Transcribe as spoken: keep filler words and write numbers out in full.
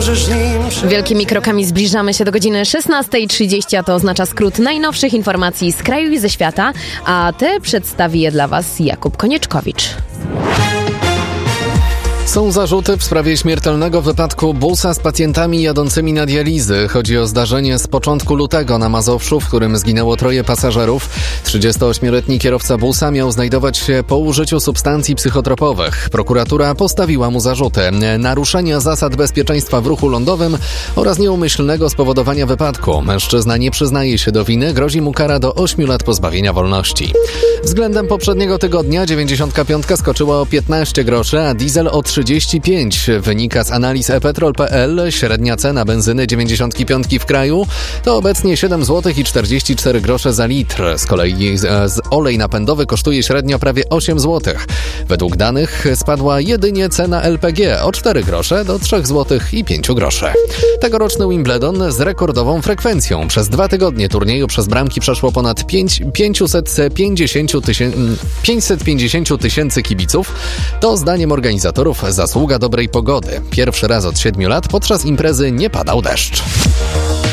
możesz nim... Wielkimi krokami zbliżamy się do godziny szesnasta trzydzieści, a to oznacza skrót najnowszych informacji z kraju i ze świata, a te przedstawi je dla Was Jakub Konieczkowicz. Są zarzuty w sprawie śmiertelnego wypadku busa z pacjentami jadącymi na dializy. Chodzi o zdarzenie z początku lutego na Mazowszu, w którym zginęło troje pasażerów. trzydziestoośmioletni kierowca busa miał znajdować się po użyciu substancji psychotropowych. Prokuratura postawiła mu zarzuty naruszenia zasad bezpieczeństwa w ruchu lądowym oraz nieumyślnego spowodowania wypadku. Mężczyzna nie przyznaje się do winy, grozi mu kara do ośmiu lat pozbawienia wolności. Względem poprzedniego tygodnia dziewięćdziesiątka piątka skoczyła o piętnaście groszy, a diesel o trzydzieści pięć. Wynika z analiz e petrol kropka pe el. Średnia cena benzyny dziewięćdziesiątki piątki w kraju to obecnie siedem złotych czterdzieści cztery grosze za litr. Z kolei z, z olej napędowy kosztuje średnio prawie osiem złotych. Według danych spadła jedynie cena el pe gie o cztery grosze do trzech złotych pięć groszy. Tegoroczny Wimbledon z rekordową frekwencją. Przez dwa tygodnie turnieju przez bramki przeszło ponad pięćset pięćdziesiąt tysięcy kibiców. To zdaniem organizatorów zasługa dobrej pogody. Pierwszy raz od siedmiu lat podczas imprezy nie padał deszcz.